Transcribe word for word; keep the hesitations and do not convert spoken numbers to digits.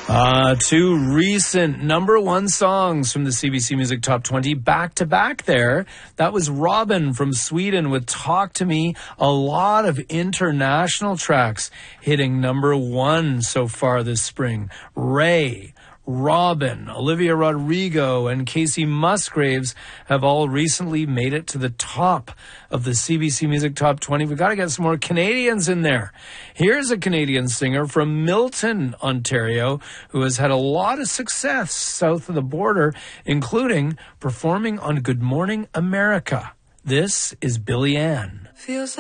Uh, two recent number one songs from the C B C Music Top twenty back to back there. That was Robin from Sweden with Talk to Me. A lot of international tracks hitting number one so far this spring. Ray, Robin, Olivia Rodrigo, and Casey Musgraves have all recently made it to the top of the C B C Music Top twenty. We've got to get some more Canadians in there. Here's a Canadian singer from Milton, Ontario, who has had a lot of success south of the border, including performing on Good Morning America. This is Billy Ann. Feels